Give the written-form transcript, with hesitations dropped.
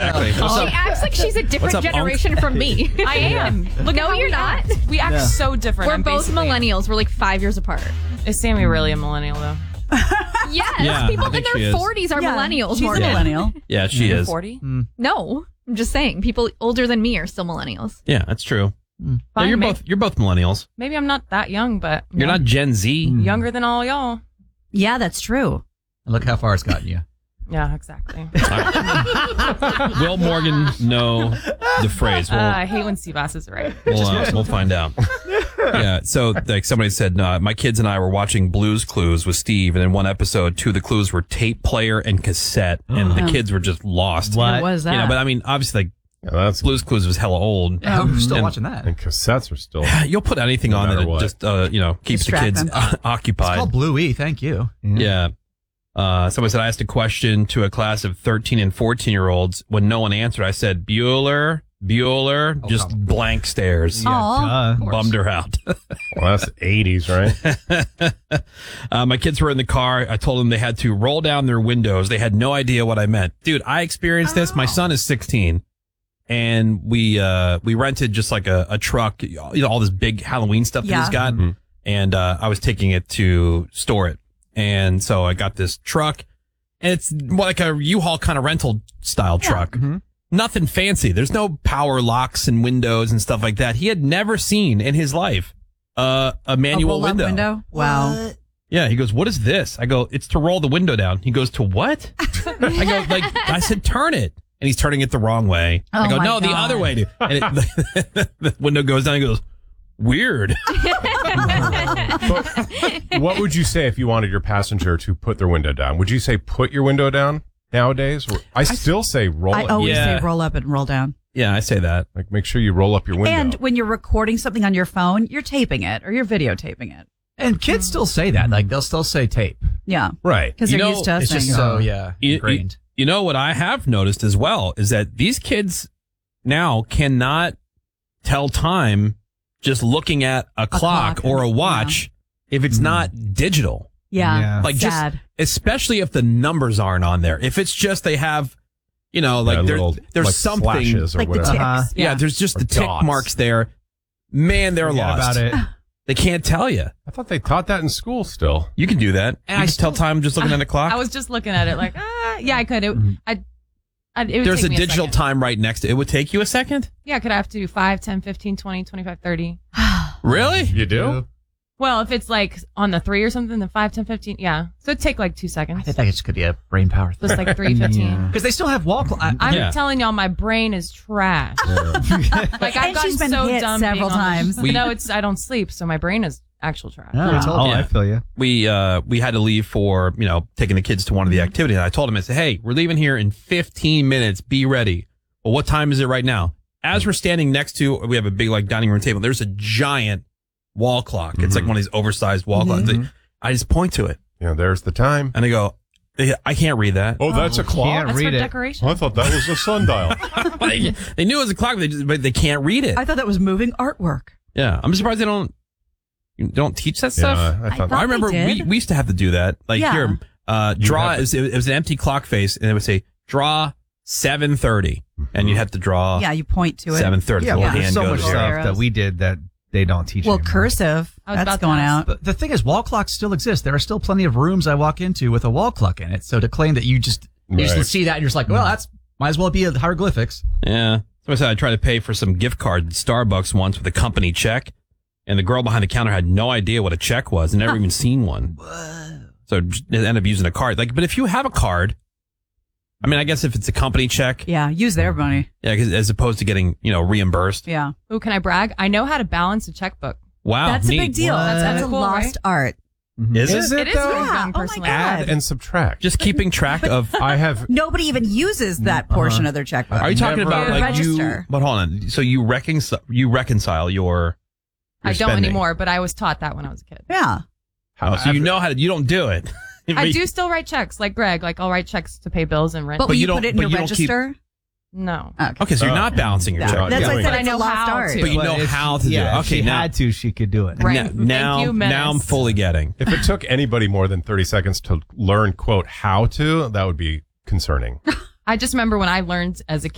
exactly. She acts like she's a different up, generation from me. I am. Look, No, how you're we not. act. We act so different. We're I'm both basically- millennials. We're like 5 years apart. Is Sammy really a millennial, though? Yes, Yeah, people I in think their she is. 40s are millennials. She's a Morgan. millennial. Yeah, she is. 40? No, I'm just saying people older than me are still millennials. Yeah, that's true. Yeah, Fine, you're both millennials. Maybe I'm not that young, but You're not Gen Z. younger than all y'all. Yeah, that's true. And look how far it's gotten you. Yeah, exactly. Will Morgan know the phrase? I hate when Seabass is right. We'll find out. Yeah, so like somebody said, my kids and I were watching Blue's Clues with Steve, and in one episode, two of the clues were tape player and cassette, and the kids were just lost. What was that? You know, but I mean, obviously, like, that's Blue's Clues was hella old. Yeah, we're still And- watching that. and cassettes are still. You'll put anything No on matter that what. just keeps the Distract kids them. It's occupied. called Bluey. Thank you. Yeah. Somebody said I asked a question to a class of 13 and 14-year-olds. When no one answered, I said, Bueller, just blank stares. Aw. Bummed her out. Well, that's 80s, right? My kids were in the car. I told them they had to roll down their windows. They had no idea what I meant. Dude, I experienced this. My son is 16. And we rented just like a truck, you know, all this big Halloween stuff that he's got. And I was taking it to store it. And so I got this truck, and it's more like a U-Haul kind of rental style truck. Nothing fancy. There's no power locks and windows and stuff like that. He had never seen in his life a manual roll-up window? Wow. Yeah, he goes, "What is this?" I go, "It's to roll the window down." He goes, "To what?" I go, I said, "Turn it." And he's turning it the wrong way. Oh I go, my "No, the God. other way, dude." And the window goes down. He goes, "Weird." But what would you say if you wanted your passenger to put their window down? Would you say put your window down nowadays? I still say roll I it. always Yeah. say roll up and roll down. Yeah, I say that. Like make sure you roll up your window. And when you're recording something on your phone, you're taping it or you're videotaping it. And kids still say that. Like, they'll still say tape. Yeah. right. Because they're You know, used to us It's just saying so, it. yeah, You- ingrained. You know what I have noticed as well is that these kids now cannot tell time just looking at a clock or a watch if it's not digital. Yeah. Like Sad. just, especially if the numbers aren't on there. If it's just they have, you know, like there's like something. slashes or Like the whatever. ticks. Yeah, there's just Or the tick dots. marks there. Man, they're Forget lost. about it. They can't tell you. I thought they taught that in school still. You can do that. And You I can tell time just looking at the clock. I was just looking at it like, yeah, I could. It would There's take a me digital second. time right next to it. It would take you a second? Yeah, could I have to do 5, 10, 15, 20, 25, 30? Really? You do? Well, if it's like on the 3 or something, then 5, 10, 15. Yeah. So it'd take like 2 I seconds. think that just could be a brain power thing. Just like 3, 15. Because they still have wall clock. I'm Yeah. telling y'all, my brain is trash. Like I've And gotten she's been so hit dumb several being on the- times. No, I don't sleep, so my brain is actual trash. I feel you. We had to leave for, you know, taking the kids to one of the activities. And I told him, I said, "Hey, we're leaving here in 15 minutes. Be ready." Well, what time is it right now? As we're standing next to, we have a big like dining room table. There's a giant wall clock. It's like one of these oversized wall clocks. I just point to it Yeah, there's the time. and they go, "I can't read that." Oh, that's a clock? Can't That's read for it. decoration. I thought that was a sundial. They knew it was a clock, but they can't read it. I thought that was moving artwork. Yeah, I'm surprised they don't teach that stuff. Yeah, I thought thought I remember they we did. used to have to do that. Like Yeah. here, draw have is it was an empty clock face, and it would say draw 7:30, and you have to draw Yeah, you point to it. 7:30. Yeah, the well, little there's hand so goes much there. stuff Arrows. that we did that they don't teach Well, anymore. cursive. I was That's about to going ask. out. But the thing is, wall clocks still exist. There are still plenty of rooms I walk into with a wall clock in it. So to claim that you just Right. see that and you're just like, well, that's might as well be a hieroglyphics. Yeah. So I said I tried to pay for some gift card at Starbucks once with a company check, and the girl behind the counter had no idea what a check was and never even seen one. So just ended up using a card. Like, but if you have a card, I mean, I guess if it's a company check, Yeah, use their money. yeah, 'cause as opposed to getting, you know, reimbursed. Yeah. Ooh, can I brag? I know how to balance a checkbook. Wow, That's neat. a big deal. That's That's a cool, lost right? art. Is it? It is though? for a Yeah. young Oh my person. God. Add and subtract. Just keeping track of. I have. Nobody even uses that portion of their checkbook. Are you talking Never- about like you? Register. But hold on. So you reconcile your I don't spending. anymore, but I was taught that when I was a kid. Yeah. Oh, so you know how to. You don't do it. I do still write checks, like Greg. Like I'll write checks to pay bills and rent. But, But will you you don't- put it in but your you don't keep- register? no. Okay, so you're not balancing your Yeah. check. That's why I Yeah. said But I it's a know lost how art. to. But you know if- how to do it. Yeah, if Okay, she now, had to, she could do it. Right. now, Thank you, Menace. now I'm fully getting. If it took anybody more than 30 seconds to learn, quote, how to, that would be concerning. I just remember when I learned as a